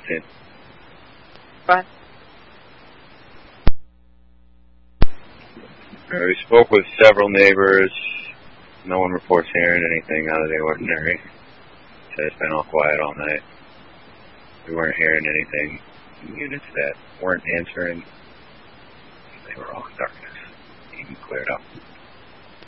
soon. Bye. We spoke with several neighbors. No one reports hearing anything out of the ordinary. So it's been all quiet all night. We weren't hearing anything. Units that weren't answering, they were all in darkness. Even cleared up.